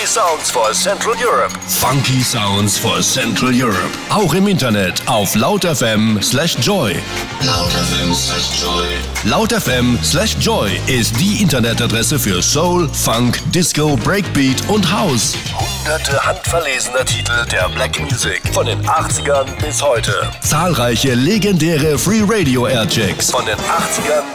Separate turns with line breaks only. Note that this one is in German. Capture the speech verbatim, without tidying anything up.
Funky Sounds for Central Europe.
Funky Sounds for Central Europe. Auch im Internet auf lautfm slash joy.
lautfm slash joy.
lautfm slash joy ist die Internetadresse für Soul, Funk, Disco, Breakbeat und House.
Hunderte handverlesener Titel der Black Music von den achtzigern bis heute.
Zahlreiche legendäre Free Radio Airchecks
Von den achtzigern